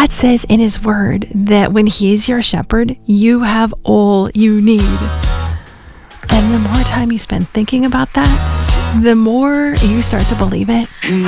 God says in his word that when he's your shepherd, you have all you need. And the more time you spend thinking about that, the more you start to believe it.